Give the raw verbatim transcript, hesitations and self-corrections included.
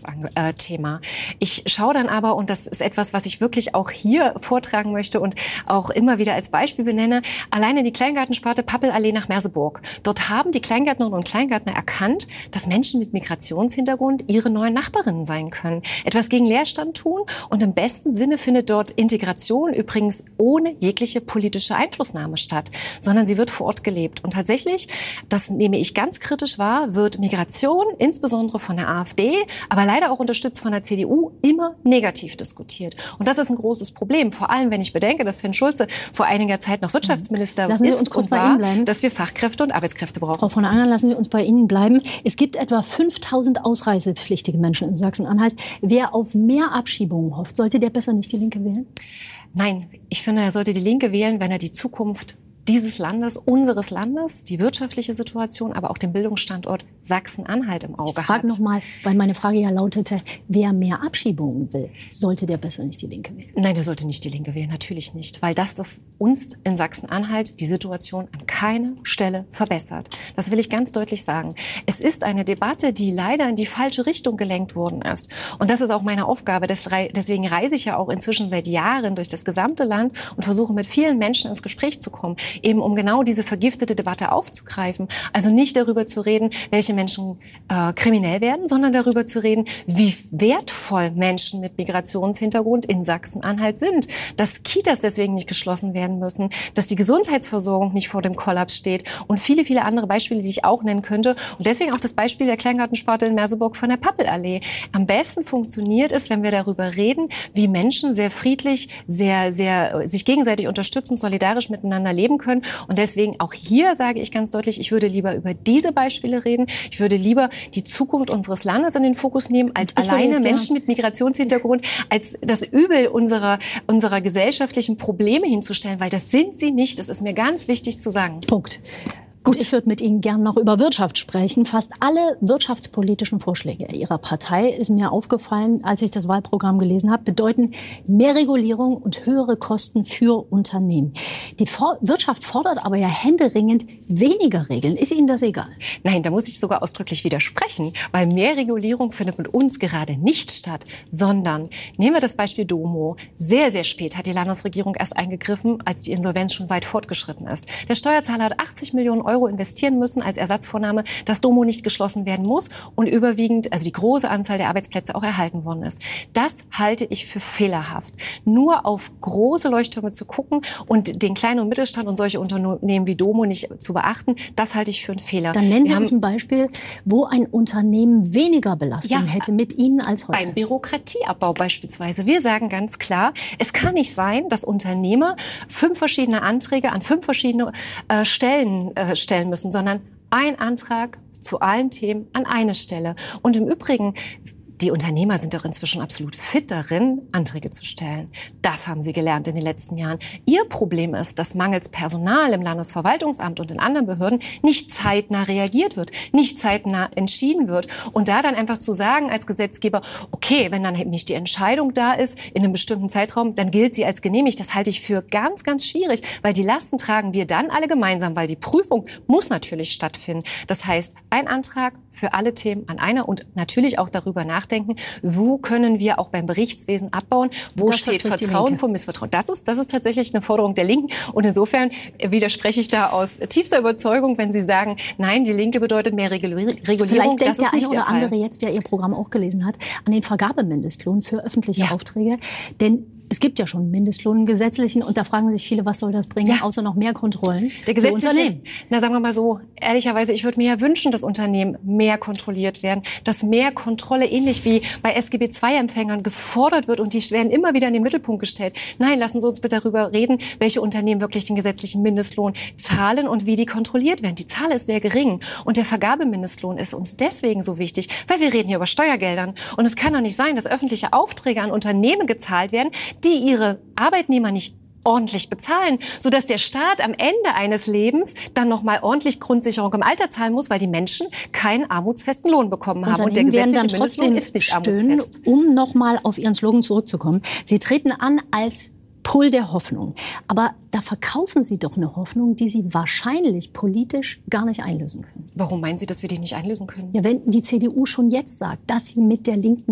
Migrationsthema. Ich schaue dann aber, und das ist etwas, was ich wirklich auch hier vortragen möchte und auch immer wieder als Beispiel benenne, alleine die Kleingartensparte Pappelallee nach Merseburg. Dort haben die Kleingärtnerinnen und Kleingärtner erkannt, dass Menschen mit Migrationshintergrund ihre neuen Nachbarinnen sein können. Etwas gegen Leerstand tun und im besten Sinne findet dort Integration übrigens ohne jegliche politische Einflussnahme statt, sondern sie wird vor Ort gelebt. Und tatsächlich, das nehme ich ganz kritisch wahr, wird Migration, insbesondere von der AfD, aber leider auch unterstützt von der C D U, immer negativ diskutiert. Und das ist ein großes Problem, vor allem wenn ich bedenke, dass Sven Schulze vor einiger Zeit noch Wirtschaftsminister lassen Sie ist uns kurz und bei war, Ihnen bleiben. dass wir Fachkräfte und Arbeitskräfte brauchen. Frau von der Angern, lassen Sie uns bei Ihnen bleiben. Es gibt etwa fünftausend ausreisepflichtige Menschen in Sachsen-Anhalt. Wer auf mehr Abschiebungen hofft, sollte der besser nicht die Linke wählen? Nein, ich finde, er sollte die Linke wählen, wenn er die Zukunft dieses Landes, unseres Landes, die wirtschaftliche Situation, aber auch den Bildungsstandort Sachsen-Anhalt im Auge ich frage hat. noch mal, weil meine Frage ja lautete, wer mehr Abschiebungen will, sollte der besser nicht die Linke wählen? Nein, der sollte nicht die Linke wählen, natürlich nicht. Weil das, das uns in Sachsen-Anhalt die Situation an keiner Stelle verbessert. Das will ich ganz deutlich sagen. Es ist eine Debatte, die leider in die falsche Richtung gelenkt worden ist. Und das ist auch meine Aufgabe. Deswegen reise ich ja auch inzwischen seit Jahren durch das gesamte Land und versuche mit vielen Menschen ins Gespräch zu kommen. Eben um genau diese vergiftete Debatte aufzugreifen. Also nicht darüber zu reden, welche Menschen äh, kriminell werden, sondern darüber zu reden, wie wertvoll Menschen mit Migrationshintergrund in Sachsen-Anhalt sind. Dass Kitas deswegen nicht geschlossen werden müssen, dass die Gesundheitsversorgung nicht vor dem Kollaps steht und viele, viele andere Beispiele, die ich auch nennen könnte. Und deswegen auch das Beispiel der Kleingartensparte in Merseburg von der Pappelallee. Am besten funktioniert es, wenn wir darüber reden, wie Menschen sehr friedlich, sehr, sehr sich gegenseitig unterstützen, solidarisch miteinander leben können. Und deswegen auch hier sage ich ganz deutlich, ich würde lieber über diese Beispiele reden. Ich würde lieber die Zukunft unseres Landes in den Fokus nehmen, als ich alleine Menschen mit Migrationshintergrund als das Übel unserer, unserer gesellschaftlichen Probleme hinzustellen, weil das sind sie nicht. Das ist mir ganz wichtig zu sagen. Punkt. Gut. Ich würde mit Ihnen gern noch über Wirtschaft sprechen. Fast alle wirtschaftspolitischen Vorschläge Ihrer Partei, ist mir aufgefallen, als ich das Wahlprogramm gelesen habe, bedeuten mehr Regulierung und höhere Kosten für Unternehmen. Die For- Wirtschaft fordert aber ja händeringend weniger Regeln. Ist Ihnen das egal? Nein, da muss ich sogar ausdrücklich widersprechen, weil mehr Regulierung findet mit uns gerade nicht statt, sondern nehmen wir das Beispiel Domo. Sehr, sehr spät hat die Landesregierung erst eingegriffen, als die Insolvenz schon weit fortgeschritten ist. Der Steuerzahler hat achtzig Millionen Euro investieren müssen als Ersatzvornahme, dass Domo nicht geschlossen werden muss und überwiegend, also die große Anzahl der Arbeitsplätze auch erhalten worden ist. Das halte ich für fehlerhaft. Nur auf große Leuchttürme zu gucken und den kleinen und Mittelstand und solche Unternehmen wie Domo nicht zu beachten, das halte ich für einen Fehler. Dann nennen Sie uns ein Beispiel, wo ein Unternehmen weniger Belastung ja, hätte mit Ihnen als heute. Beim Bürokratieabbau beispielsweise. Wir sagen ganz klar, es kann nicht sein, dass Unternehmer fünf verschiedene Anträge an fünf verschiedene äh, Stellen äh, stellen müssen, sondern ein Antrag zu allen Themen an eine Stelle. Und im Übrigen, die Unternehmer sind doch inzwischen absolut fit darin, Anträge zu stellen. Das haben sie gelernt in den letzten Jahren. Ihr Problem ist, dass mangels Personal im Landesverwaltungsamt und in anderen Behörden nicht zeitnah reagiert wird, nicht zeitnah entschieden wird. Und da dann einfach zu sagen als Gesetzgeber, okay, wenn dann eben nicht die Entscheidung da ist in einem bestimmten Zeitraum, dann gilt sie als genehmigt. Das halte ich für ganz, ganz schwierig, weil die Lasten tragen wir dann alle gemeinsam, weil die Prüfung muss natürlich stattfinden. Das heißt, ein Antrag für alle Themen an einer und natürlich auch darüber nachdenken, wo können wir auch beim Berichtswesen abbauen, wo das steht Vertrauen vor Missvertrauen. Das ist, das ist tatsächlich eine Forderung der Linken und insofern widerspreche ich da aus tiefster Überzeugung, wenn Sie sagen, nein, die Linke bedeutet mehr Regulierung. Vielleicht denkt das der ist eine nicht oder der Fall. andere jetzt, der Ihr Programm auch gelesen hat, an den Vergabemindestlohn für öffentliche Ja. Aufträge, denn es gibt ja schon einen Mindestlohn, einen gesetzlichen, und da fragen sich viele, was soll das bringen, Ja. außer noch mehr Kontrollen Der für Unternehmen. Na, sagen wir mal so, ehrlicherweise, ich würde mir ja wünschen, dass Unternehmen mehr kontrolliert werden, dass mehr Kontrolle, ähnlich wie bei S G B zwei Empfängern, gefordert wird und die werden immer wieder in den Mittelpunkt gestellt. Nein, lassen Sie uns bitte darüber reden, welche Unternehmen wirklich den gesetzlichen Mindestlohn zahlen und wie die kontrolliert werden. Die Zahl ist sehr gering und der Vergabemindestlohn ist uns deswegen so wichtig, weil wir reden hier über Steuergeldern und es kann doch nicht sein, dass öffentliche Aufträge an Unternehmen gezahlt werden, die ihre Arbeitnehmer nicht ordentlich bezahlen, sodass der Staat am Ende eines Lebens dann noch mal ordentlich Grundsicherung im Alter zahlen muss, weil die Menschen keinen armutsfesten Lohn bekommen haben. Und der gesetzliche werden dann trotzdem Mindestlohn ist nicht stöhnen, armutsfest. um noch mal auf Ihren Slogan zurückzukommen. Sie treten an als Pol der Hoffnung. Aber da verkaufen Sie doch eine Hoffnung, die Sie wahrscheinlich politisch gar nicht einlösen können. Warum meinen Sie, dass wir die nicht einlösen können? Ja, wenn die C D U schon jetzt sagt, dass sie mit der Linken